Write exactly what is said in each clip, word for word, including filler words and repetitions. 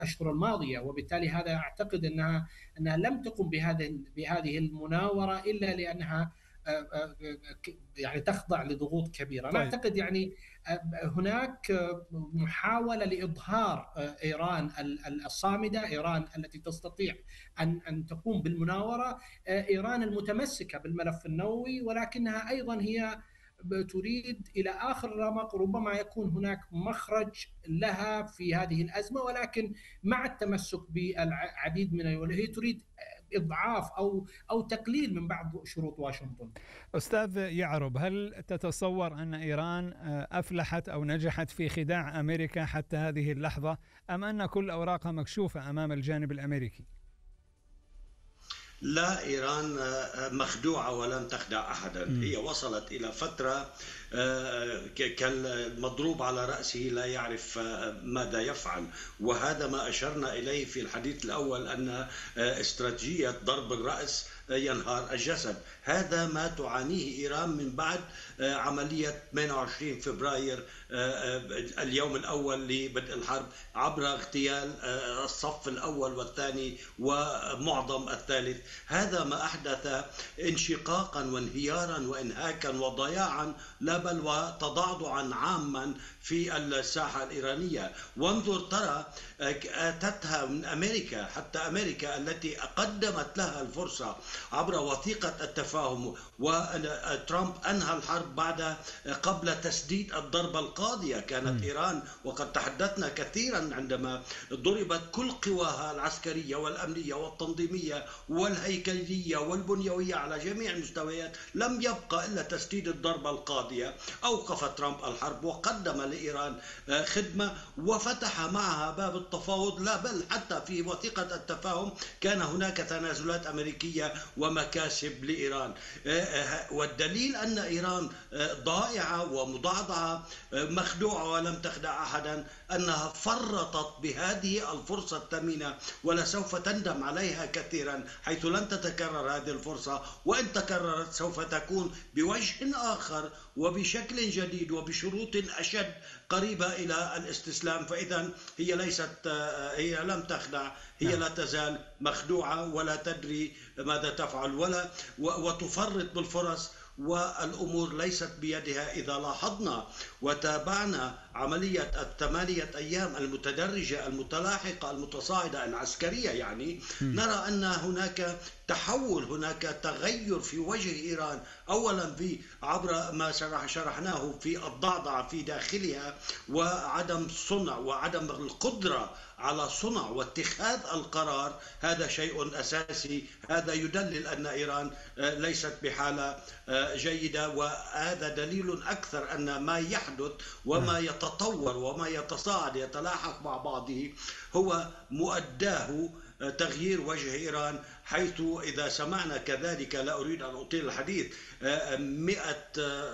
الأشهر الماضية، وبالتالي هذا أعتقد أنها أنها لم تقم بهذه بهذه المناورة إلا لأنها آه، آه، ك- يعني تخضع لضغوط كبيرة. أنا طيب. أعتقد يعني آه، هناك آه، محاولة لإظهار آه، إيران ال- ال- الصامدة، إيران التي تستطيع أن أن تقوم بالمناورة، آه، إيران المتمسكة بالملف النووي، ولكنها أيضا هي تريد إلى آخر رمق ربما يكون هناك مخرج لها في هذه الأزمة، ولكن مع التمسك بالعديد من الولايات هي تريد إضعاف أو أو تقليل من بعض شروط واشنطن. أستاذ يعرب، هل تتصور أن إيران آه، أفلحت أو نجحت في خداع أمريكا حتى هذه اللحظة، أم أن كل أوراقها مكشوفة أمام الجانب الأمريكي؟ لا، إيران مخدوعة ولم تخدع أحدا. م. هي وصلت إلى فترة آه، ك- كالمضروب على رأسه لا يعرف آه، ماذا يفعل. وهذا ما أشرنا إليه في الحديث الأول، أن آه، استراتيجية ضرب الرأس آه، ينهار الجسد. هذا ما تعانيه إيران من بعد آه، عملية ثمانية وعشرين فبراير، آه، آه، اليوم الأول لبدء الحرب، عبر اغتيال آه، الصف الأول والثاني ومعظم الثالث. هذا ما أحدث انشقاقا وانهيارا وانهاكا وضياعا، لا بل وتضعضعا عاما في الساحة الإيرانية. وانظر ترى أتتها من أمريكا، حتى أمريكا التي قدمت لها الفرصة عبر وثيقة التفاهم، وترامب أنهى الحرب بعد قبل تسديد الضربة القاضية. كانت إيران، وقد تحدثنا كثيرا عندما ضربت كل قواها العسكرية والأمنية والتنظيمية والهيكلية والبنيوية على جميع المستويات، لم يبقى إلا تسديد الضربة القاضية. أوقف ترامب الحرب وقدم لإيران خدمة وفتح معها باب التفاوض، لا بل حتى في وثيقة التفاهم كان هناك تنازلات أمريكية ومكاسب لإيران. والدليل أن إيران ضائعة ومضعضعة مخدوعة ولم تخدع أحدا، أنها فرطت بهذه الفرصة الثمينة ولسوف تندم عليها كثيرا، حيث لن تتكرر هذه الفرصة، وإن تكررت سوف تكون بوجه آخر وبشكل جديد وبشروط أشد قريبة إلى الاستسلام. فإذا هي ليست هي لم تخدع، هي لا تزال مخدوعة ولا تدري ماذا تفعل ولا وتفرط بالفرص، والأمور ليست بيدها. إذا لاحظنا وتابعنا عملية الثمانية أيام المتدرجة المتلاحقة المتصاعدة العسكرية، يعني م. نرى أن هناك تحول، هناك تغير في وجه إيران. أولا في عبر ما شرح شرحناه في الضعضعة في داخلها، وعدم صنع وعدم القدرة على صنع واتخاذ القرار. هذا شيء أساسي، هذا يدلل أن إيران ليست بحالة جيدة، وهذا دليل أكثر أن ما يحدث وما يتطور وما يتصاعد يتلاحق مع بعضه هو مؤداه تغيير وجه إيران. حيث إذا سمعنا كذلك، لا أريد أن أطيل الحديث، مئة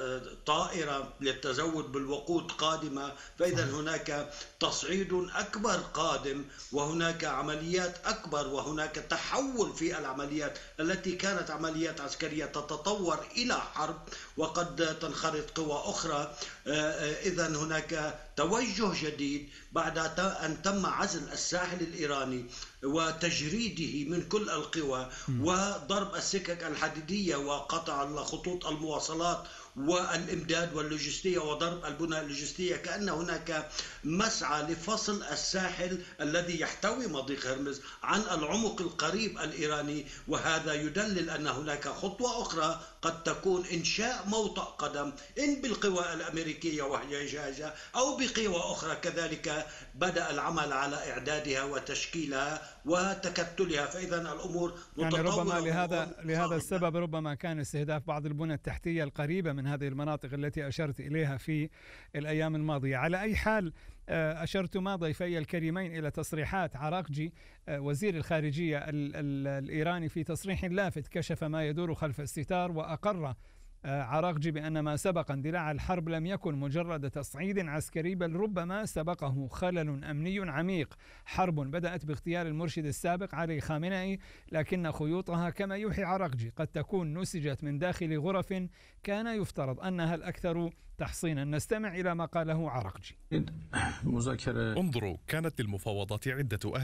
طائرة للتزود بالوقود قادمة، فإذا هناك تصعيد أكبر قادم، وهناك عمليات أكبر، وهناك تحول في العمليات التي كانت عمليات عسكرية تتطور إلى حرب وقد تنخرط قوى أخرى. إذا هناك توجه جديد بعد أن تم عزل الساحل الإيراني وتجريده من كل القوى وضرب السكك الحديدية وقطع خطوط المواصلات والإمداد واللوجستية وضرب البنى اللوجستية. كأن هناك مسعى لفصل الساحل الذي يحتوي مضيق هرمز عن العمق القريب الإيراني، وهذا يدلل أن هناك خطوة أخرى قد تكون إنشاء موطأ قدم، إن بالقوى الأمريكية وهي جاهزة، أو بقوى أخرى كذلك بدأ العمل على إعدادها وتشكيلها وتكتلها. فإذا الأمور يعني متطورة. ربما لهذا لهذا السبب ربما كان استهداف بعض البنى التحتية القريبة من هذه المناطق التي أشرت إليها في الأيام الماضية. على أي حال، أشرتما ضيفي الكريمين إلى تصريحات عراقجي وزير الخارجية الإيراني في تصريح لافت كشف ما يدور خلف الستار، وأقر عراقجي بأن ما سبق اندلاع الحرب لم يكن مجرد تصعيد عسكري، بل ربما سبقه خلل أمني عميق. حرب بدأت باغتيال المرشد السابق علي خامنئي، لكن خيوطها كما يوحي عراقجي قد تكون نسجت من داخل غرف كان يفترض أنها الأكثر تحصينا. نستمع إلى ما قاله عراقجي. انظروا، كانت للمفاوضات عدة